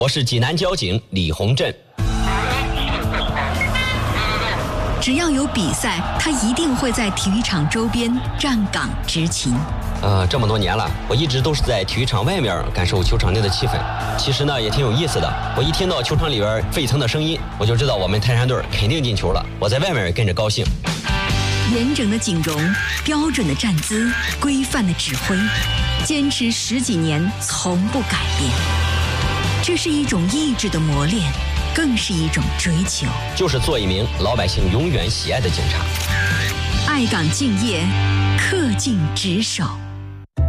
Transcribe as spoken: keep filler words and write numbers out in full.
我是济南交警李洪振。 只要有比赛，他一定会在体育场周边站岗执勤。 呃，这么多年了，我一直都是在体育场外面感受球场内的气氛。其实呢，也挺有意思的。我一听到球场里边沸腾的声音，我就知道我们泰山队肯定进球了。我在外面也跟着高兴。 严整的警容，标准的站姿，规范的指挥，坚持十几年，从不改变。这是一种意志的磨练，更是一种追求。 就是做一名老百姓永远喜爱的警察。 爱岗敬业，恪尽职守。